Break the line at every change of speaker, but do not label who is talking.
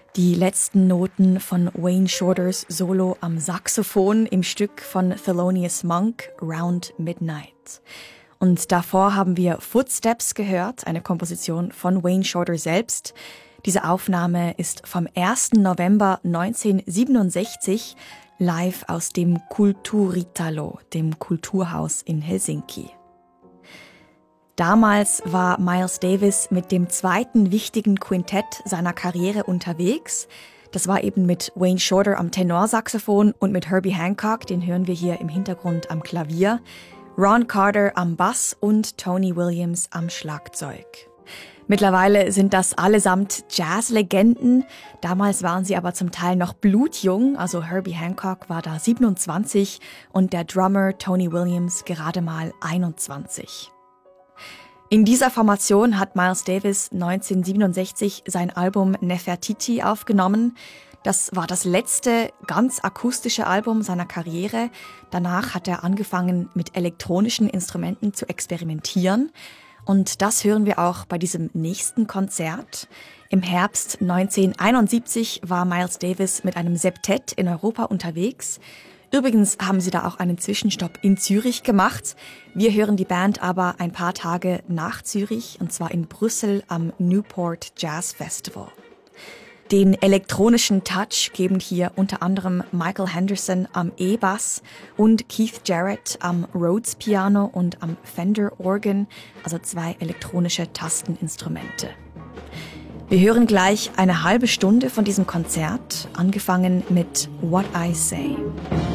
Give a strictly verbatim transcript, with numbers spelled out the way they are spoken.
Die letzten Noten von Wayne Shorters Solo am Saxophon im Stück von Thelonious Monk, Round Midnight. Und davor haben wir Footsteps gehört, eine Komposition von Wayne Shorter selbst. Diese Aufnahme ist vom ersten November neunzehnhundertsiebenundsechzig live aus dem Kulturitalo, dem Kulturhaus in Helsinki. Damals war Miles Davis mit dem zweiten wichtigen Quintett seiner Karriere unterwegs. Das war eben mit Wayne Shorter am Tenorsaxophon und mit Herbie Hancock, den hören wir hier im Hintergrund am Klavier, Ron Carter am Bass und Tony Williams am Schlagzeug. Mittlerweile sind das allesamt Jazzlegenden. Damals waren sie aber zum Teil noch blutjung, also Herbie Hancock war da siebenundzwanzig und der Drummer Tony Williams gerade mal einundzwanzig. In dieser Formation hat Miles Davis neunzehnhundertsiebenundsechzig sein Album Nefertiti aufgenommen. Das war das letzte ganz akustische Album seiner Karriere. Danach hat er angefangen, mit elektronischen Instrumenten zu experimentieren. Und das hören wir auch bei diesem nächsten Konzert. Im Herbst neunzehnhunderteinundsiebzig war Miles Davis mit einem Septett in Europa unterwegs. Übrigens haben sie da auch einen Zwischenstopp in Zürich gemacht. Wir hören die Band aber ein paar Tage nach Zürich, und zwar in Brüssel am Newport Jazz Festival. Den elektronischen Touch geben hier unter anderem Michael Henderson am E-Bass und Keith Jarrett am Rhodes Piano und am Fender Organ, also zwei elektronische Tasteninstrumente. Wir hören gleich eine halbe Stunde von diesem Konzert, angefangen mit What I Say.